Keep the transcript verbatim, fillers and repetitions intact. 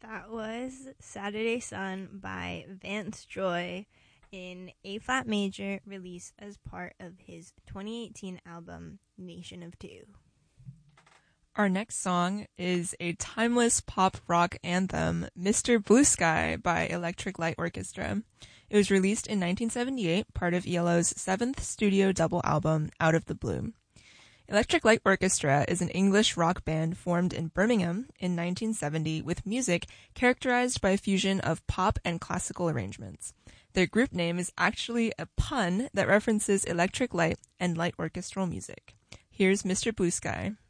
That was Saturday Sun by Vance Joy in A flat major, released as part of his twenty eighteen album Nation of Two. Our next song is a timeless pop rock anthem, Mister Blue Sky by Electric Light Orchestra. It was released in nineteen seventy-eight, part of E L O's seventh studio double album, Out of the Blue. Electric Light Orchestra is an English rock band formed in Birmingham in nineteen seventy with music characterized by a fusion of pop and classical arrangements. Their group name is actually a pun that references electric light and light orchestral music. Here's Mister Blue Sky.